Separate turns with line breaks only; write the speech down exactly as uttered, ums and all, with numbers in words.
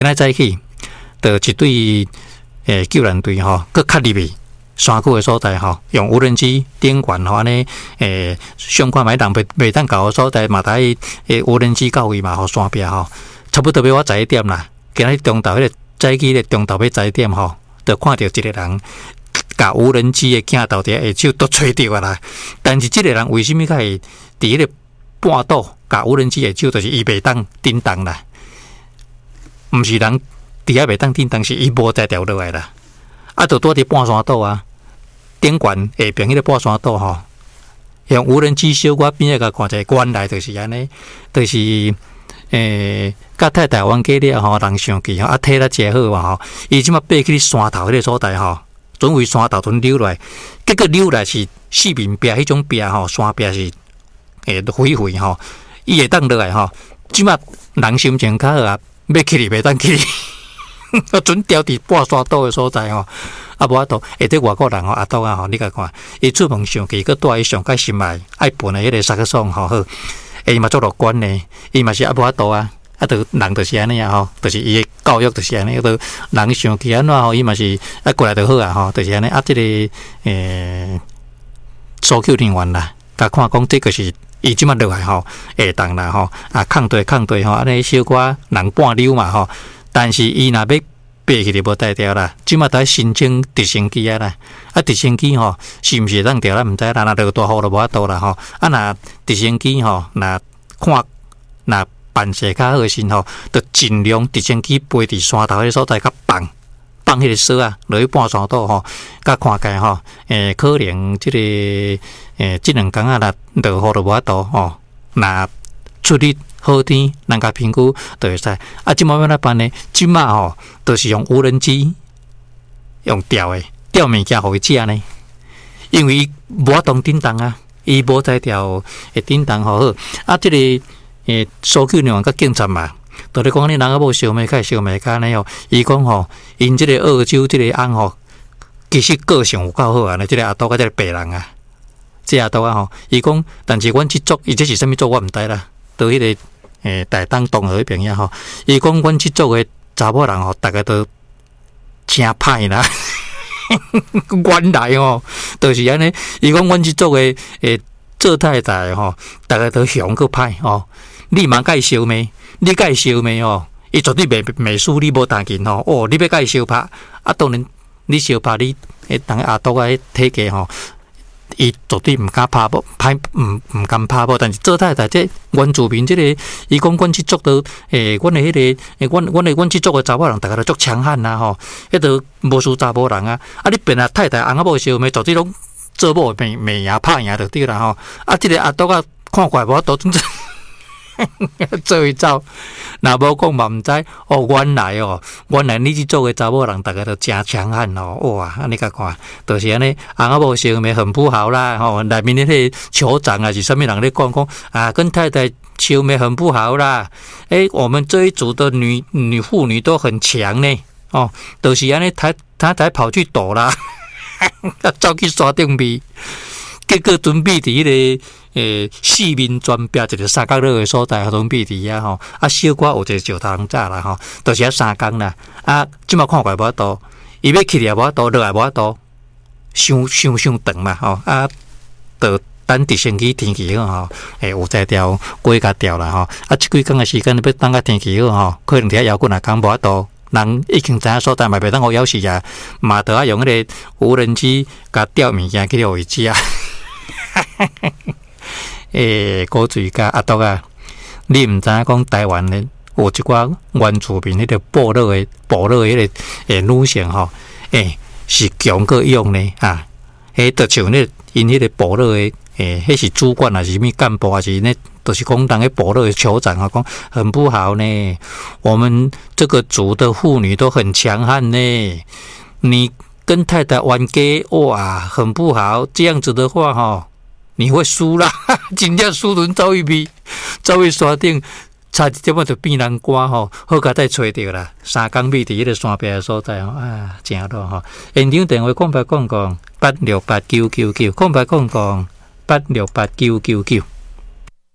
那在一起，的一队诶救援队吼，佮较入去山区的所在吼，用无人机顶悬吼安尼诶，相关买人袂袂当到的所在嘛，台诶无人机到位嘛，吼山壁吼，差不多要我十一点啦。今日中昼迄个早起咧，中昼要十一点吼，就看到一个人。甲无人机的镜头伫下手都吹到啊啦，但是即个人为什么会伫迄个半岛甲无人机的手，就是伊袂当叮当啦，毋是人伫遐袂当叮当，是伊无在掉落来啦，啊，就躲伫半山岛啊，顶悬下边迄个半山岛吼，用无人机小可边仔甲看者，原来就是安尼，就是诶，甲太台湾过了吼，人上去吼，啊，体力真好嘛吼，伊即马爬去山头迄个所在吼。准为山头屯溜来，结果溜来是四面壁，迄种壁吼，山壁是诶灰灰吼，伊会当落来吼。即马人心情较好啊，要起哩袂当起，啊，准掉伫半山岛诶所在吼，啊无法度，下底外国人吼，阿斗啊吼，你甲看，伊出门上去，佮带伊上较心爱，爱笨诶迄个萨克松吼好，伊嘛做乐观诶，伊嘛是啊无法度啊。啊，就人就是安尼啊吼，就是伊诶教育就是安尼，都人上去安怎吼，伊嘛是啊过来就好啊吼，就是安尼啊，即、這个诶搜救人员啦，甲看讲这个是伊即马落来吼，下当啦吼，啊抗对抗对吼，安尼小可人半溜嘛吼，但是伊若要爬去就无带掉啦，即马在申请直升机啊啦，啊直升机吼是毋是当掉啦？毋知啦，若落大雨就无法度啦吼，啊若直升机吼，若看若。办事较好诶时吼，就尽量直升机飞伫山头迄个所在，甲放放迄个锁啊，落去半山岛吼，甲看起吼，诶，可能即、這个诶，即两工啊，若落雨就无法度吼，若出日好天，人家评估就会使。啊，即摆要哪办呢？即摆吼，都、就是用无人机用钓诶，钓物件互伊食呢，因为伊无法度叮当啊，伊无在钓会叮当好好啊，即、這个。诶，搜救人员甲警察嘛，都咧讲你人啊无烧煤开烧煤开呢哦。伊讲吼，因即个澳洲即个翁吼，其实个性有够好啊。即个阿斗甲即个白人啊，即个阿斗啊吼，伊讲，但是阮即组，伊这是啥物组我毋知啦。到迄、那个诶台东东河迄边呀吼，伊讲阮即组诶查某人吼，大家都真歹啦。原来吼，就是安尼。伊讲阮即组诶诶做太太吼，大家都凶个歹吼。你嘛介烧咩？你介烧咩哦？伊绝对袂袂输你无弹琴吼。哦，你要介烧拍，啊当然你烧拍你迄当阿斗个体格吼，伊绝对毋敢拍无，歹毋毋敢拍无。但是做太太这原住民这个，伊讲阮即族都诶，阮诶迄个诶，阮阮诶阮即族诶查某人，大家都足强悍啊吼，迄都无输查某人啊。啊，你变啊太太翁仔某烧咩，绝对拢做某袂袂赢拍赢就对啦吼。啊，即、這个阿斗个看怪无多种。做一走，若无讲嘛毋知哦。原来哦，原来你去做个查某人，大家都真强悍哦。哇，安尼甲看，就是安尼，翁仔某烧咩很不好啦。吼、哦，内面迄个酋长啊，是啥物人咧讲讲啊？跟太太烧咩很不好啦。诶、欸，我们这一组的女女妇女都很强呢。哦，就是安尼，他他才跑去躲啦，走去山顶边，结果准备伫迄个。诶，四面全壁一个三角落诶所在，准备伫遐吼，啊，小可有一个石头人早啦吼，都、就是遐三工啦。啊，即马看过无法度，伊要起来无法度，落来无法度，伤伤伤长嘛吼，啊，就等直升机天气好吼，诶，有在调过甲调啦吼，啊，即几工诶时间要等甲天气好吼，可能伫遐摇滚啊讲无法度，人已经知影所在嘛，袂当互枵死啊，嘛得啊用迄个无人机甲调物件去互伊食。诶，古嘴甲阿斗啊，你毋知影讲台湾咧有一寡原住民迄个部落诶部落迄个诶女性吼，诶是强个用呢啊，迄就像咧因迄个部落诶诶，迄是主管还是物干部还是呢？就是讲人迄部落诶酋长啊，讲很不好呢。我们这个族的妇女都很强悍呢，你跟太太玩 gay 哇，很不好。这样子的话吼。你会输啦，真正输轮走一批，走去山顶，差一点仔就变南瓜吼，好甲再找着啦。三工尾伫迄个山壁诶所在吼，啊，正好吼。现场电话空白空空八六八九九九，空白空空八六八九九九。